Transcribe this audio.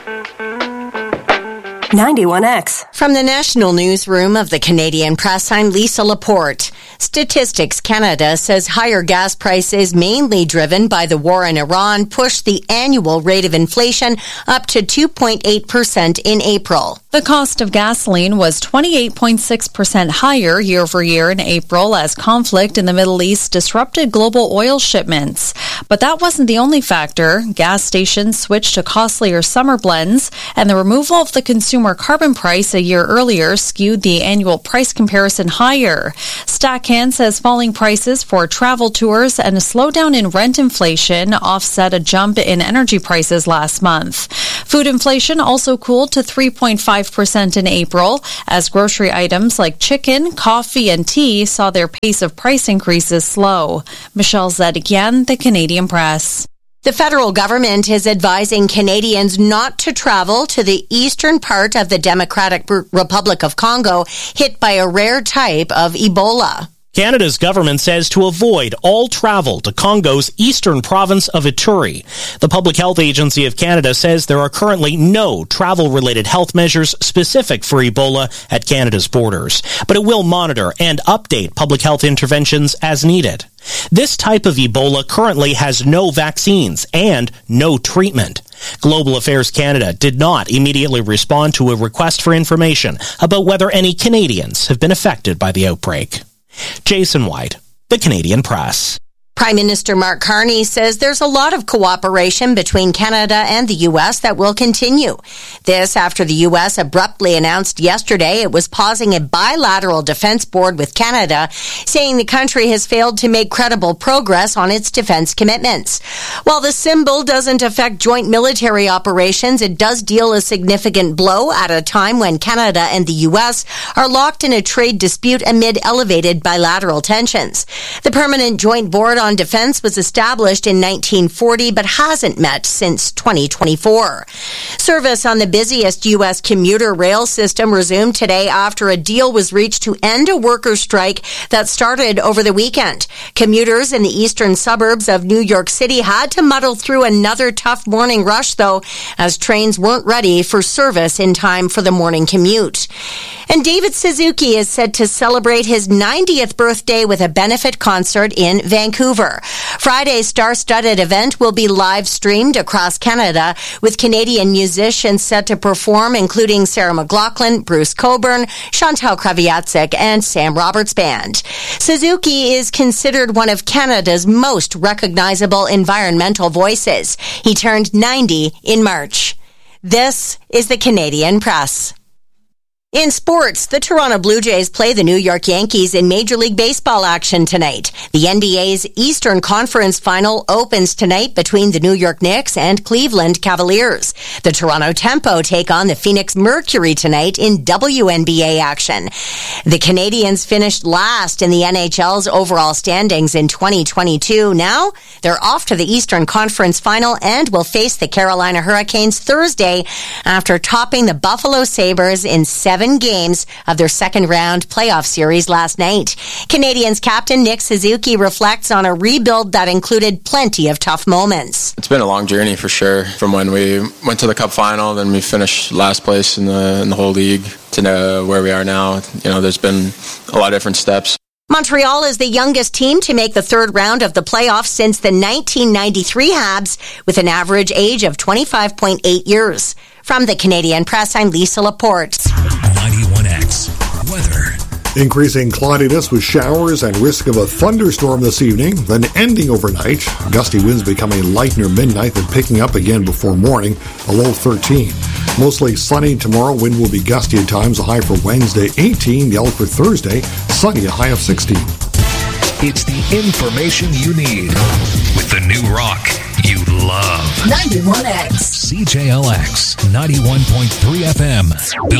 91X. From the National Newsroom of the Canadian Press, I'm Lisa Laporte. Statistics Canada says higher gas prices, mainly driven by the war in Iran, pushed the annual rate of inflation up to 2.8% in April. The cost of gasoline was 28.6% higher year over year in April as conflict in the Middle East disrupted global oil shipments. But that wasn't the only factor. Gas stations switched to costlier summer blends, and the removal of the consumer carbon price a year earlier skewed the annual price comparison higher. Stackhand says falling prices for travel tours and a slowdown in rent inflation offset a jump in energy prices last month. Food inflation also cooled to 3.5% in April as grocery items like chicken, coffee, and tea saw their pace of price increases slow. Michelle Zedekian, The Canadian Press. The federal government is advising Canadians not to travel to the eastern part of the Democratic Republic of Congo hit by a rare type of Ebola. Canada's government says to avoid all travel to Congo's eastern province of Ituri. The Public Health Agency of Canada says there are currently no travel-related health measures specific for Ebola at Canada's borders, but it will monitor and update public health interventions as needed. This type of Ebola currently has no vaccines and no treatment. Global Affairs Canada did not immediately respond to a request for information about whether any Canadians have been affected by the outbreak. Jason White, The Canadian Press. Prime Minister Mark Carney says there's a lot of cooperation between Canada and the U.S. that will continue. This after the U.S. abruptly announced yesterday it was pausing a bilateral defense board with Canada, saying the country has failed to make credible progress on its defense commitments. While the symbol doesn't affect joint military operations, it does deal a significant blow at a time when Canada and the U.S. are locked in a trade dispute amid elevated bilateral tensions. The Permanent Joint Board on Defense was established in 1940 but hasn't met since 2024. Service on the busiest U.S. commuter rail system resumed today after a deal was reached to end a workers' strike that started over the weekend. Commuters in the eastern suburbs of New York City had to muddle through another tough morning rush, though, as trains weren't ready for service in time for the morning commute. And David Suzuki is set to celebrate his 90th birthday with a benefit concert in Vancouver. Friday's star-studded event will be live-streamed across Canada, with Canadian musicians set to perform, including Sarah McLachlan, Bruce Cockburn, Chantal Kraviatzik, and Sam Roberts Band. Suzuki is considered one of Canada's most recognizable environmental voices. He turned 90 in March. This is the Canadian Press. In sports, the Toronto Blue Jays play the New York Yankees in Major League Baseball action tonight. The NBA's Eastern Conference Final opens tonight between the New York Knicks and Cleveland Cavaliers. The Toronto Tempo take on the Phoenix Mercury tonight in WNBA action. The Canadians finished last in the NHL's overall standings in 2022. Now, they're off to the Eastern Conference Final and will face the Carolina Hurricanes Thursday after topping the Buffalo Sabres in 7 games of their second round playoff series last night. Canadians captain Nick Suzuki reflects on a rebuild that included plenty of tough moments. It's been a long journey for sure. From when we went to the Cup final, then we finished last place in the whole league to where we are now. You know, there's been a lot of different steps. Montreal is the youngest team to make the third round of the playoffs since the 1993 Habs, with an average age of 25.8 years. From the Canadian Press, I'm Lisa Laporte. 91X weather. Increasing cloudiness with showers and risk of a thunderstorm this evening, then ending overnight. Gusty winds becoming light near midnight, then picking up again before morning, a low 13. Mostly sunny tomorrow. Wind will be gusty at times, a high for Wednesday 18. The outlook for Thursday, sunny, a high of 16. It's the information you need with the new rock you love. 91X. CJLX 91.3 FM.